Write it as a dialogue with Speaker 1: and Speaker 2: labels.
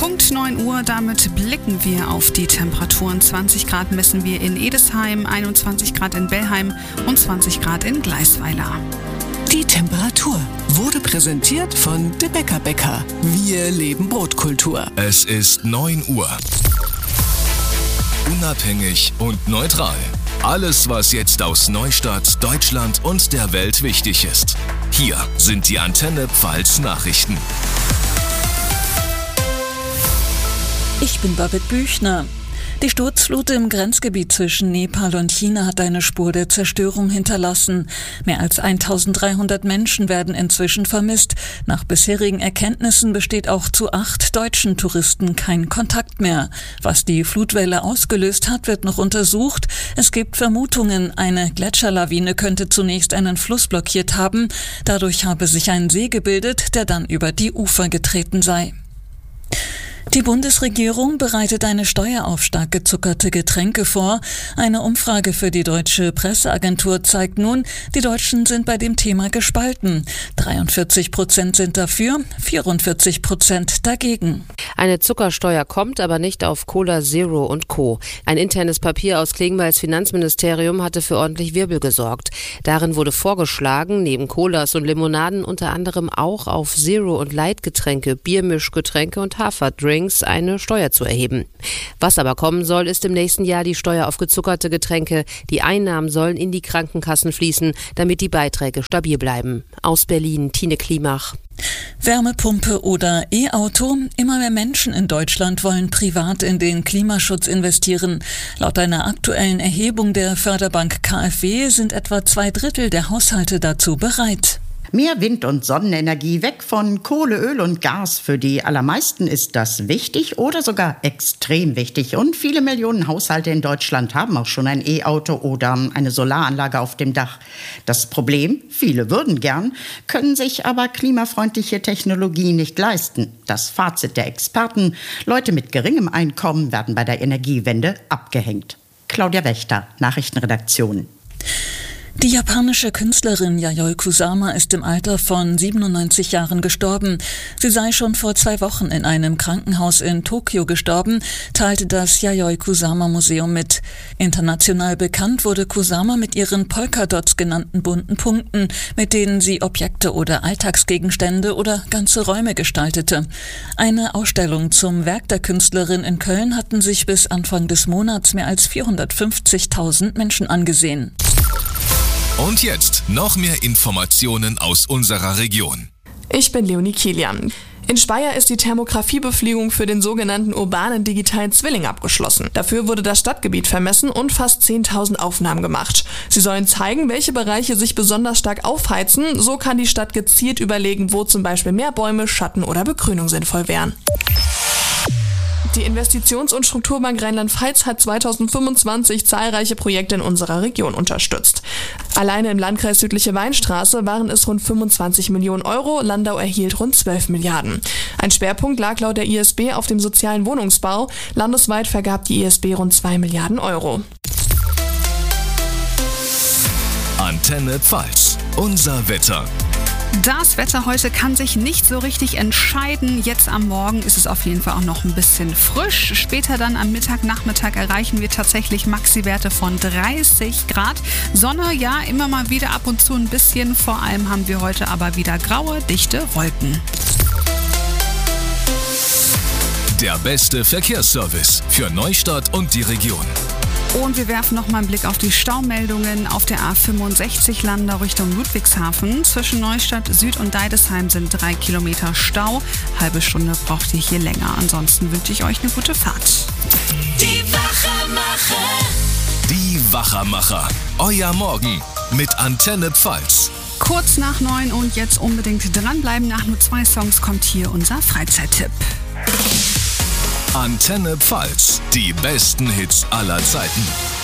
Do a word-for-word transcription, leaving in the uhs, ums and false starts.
Speaker 1: Punkt neun Uhr, damit blicken wir auf die Temperaturen. zwanzig Grad messen wir in Edesheim, einundzwanzig Grad in Bellheim und zwanzig Grad in Gleisweiler.
Speaker 2: Die Temperatur wurde präsentiert von De Bäcker Bäcker. Wir leben Brotkultur.
Speaker 3: Es ist neun Uhr. Unabhängig und neutral. Alles, was jetzt aus Neustadt, Deutschland und der Welt wichtig ist. Hier sind die Antenne Pfalz Nachrichten.
Speaker 4: Ich bin Babette Büchner. Die Sturzflut im Grenzgebiet zwischen Nepal und China hat eine Spur der Zerstörung hinterlassen. Mehr als eintausenddreihundert Menschen werden inzwischen vermisst. Nach bisherigen Erkenntnissen besteht auch zu acht deutschen Touristen kein Kontakt mehr. Was die Flutwelle ausgelöst hat, wird noch untersucht. Es gibt Vermutungen, eine Gletscherlawine könnte zunächst einen Fluss blockiert haben. Dadurch habe sich ein See gebildet, der dann über die Ufer getreten sei. Die Bundesregierung bereitet eine Steuer auf stark gezuckerte Getränke vor. Eine Umfrage für die Deutsche Presseagentur zeigt nun, die Deutschen sind bei dem Thema gespalten. dreiundvierzig Prozent sind dafür, vierundvierzig Prozent dagegen.
Speaker 5: Eine Zuckersteuer kommt, aber nicht auf Cola Zero und Co. Ein internes Papier aus Klingbeils Finanzministerium hatte für ordentlich Wirbel gesorgt. Darin wurde vorgeschlagen, neben Colas und Limonaden unter anderem auch auf Zero- und Light-Getränke, Biermischgetränke und Haferdrinks eine Steuer zu erheben. Was aber kommen soll, ist im nächsten Jahr die Steuer auf gezuckerte Getränke. Die Einnahmen sollen in die Krankenkassen fließen, damit die Beiträge stabil bleiben. Aus Berlin, Tine Klimach.
Speaker 4: Wärmepumpe oder E-Auto? Immer mehr Menschen in Deutschland wollen privat in den Klimaschutz investieren. Laut einer aktuellen Erhebung der Förderbank K f W sind etwa zwei Drittel der Haushalte dazu bereit.
Speaker 6: Mehr Wind- und Sonnenenergie, weg von Kohle, Öl und Gas. Für die allermeisten ist das wichtig oder sogar extrem wichtig. Und viele Millionen Haushalte in Deutschland haben auch schon ein E-Auto oder eine Solaranlage auf dem Dach. Das Problem, viele würden gern, können sich aber klimafreundliche Technologie nicht leisten. Das Fazit der Experten: Leute mit geringem Einkommen werden bei der Energiewende abgehängt. Claudia Wächter, Nachrichtenredaktion.
Speaker 4: Die japanische Künstlerin Yayoi Kusama ist im Alter von siebenundneunzig Jahren gestorben. Sie sei schon vor zwei Wochen in einem Krankenhaus in Tokio gestorben, teilte das Yayoi Kusama Museum mit. International bekannt wurde Kusama mit ihren Polkadots genannten bunten Punkten, mit denen sie Objekte oder Alltagsgegenstände oder ganze Räume gestaltete. Eine Ausstellung zum Werk der Künstlerin in Köln hatten sich bis Anfang des Monats mehr als vierhundertfünfzigtausend Menschen angesehen.
Speaker 3: Und jetzt noch mehr Informationen aus unserer Region.
Speaker 7: Ich bin Leonie Kilian. In Speyer ist die Thermografiebefligung für den sogenannten urbanen digitalen Zwilling abgeschlossen. Dafür wurde das Stadtgebiet vermessen und fast zehntausend Aufnahmen gemacht. Sie sollen zeigen, welche Bereiche sich besonders stark aufheizen. So kann die Stadt gezielt überlegen, wo zum Beispiel mehr Bäume, Schatten oder Begrünung sinnvoll wären. Die Investitions- und Strukturbank Rheinland-Pfalz hat zweitausendfünfundzwanzig zahlreiche Projekte in unserer Region unterstützt. Alleine im Landkreis Südliche Weinstraße waren es rund fünfundzwanzig Millionen Euro, Landau erhielt rund zwölf Milliarden. Ein Schwerpunkt lag laut der I S B auf dem sozialen Wohnungsbau. Landesweit vergab die I S B rund zwei Milliarden Euro.
Speaker 3: Antenne Pfalz, unser Wetter.
Speaker 1: Das Wetter heute kann sich nicht so richtig entscheiden. Jetzt am Morgen ist es auf jeden Fall auch noch ein bisschen frisch. Später dann am Mittag, Nachmittag erreichen wir tatsächlich Maxi-Werte von dreißig Grad. Sonne, ja, immer mal wieder ab und zu ein bisschen. Vor allem haben wir heute aber wieder graue, dichte Wolken.
Speaker 3: Der beste Verkehrsservice für Neustadt und die Region.
Speaker 1: Und wir werfen noch mal einen Blick auf die Staumeldungen auf der A fünfundsechzig Landau Richtung Ludwigshafen. Zwischen Neustadt Süd und Deidesheim sind drei Kilometer Stau. Halbe Stunde braucht ihr hier länger. Ansonsten wünsche ich euch eine gute Fahrt.
Speaker 2: Die Wachermacher.
Speaker 3: Die Wachermacher. Euer Morgen mit Antenne Pfalz.
Speaker 1: Kurz nach neun und jetzt unbedingt dranbleiben. Nach nur zwei Songs kommt hier unser Freizeittipp.
Speaker 3: Antenne Pfalz, die besten Hits aller Zeiten.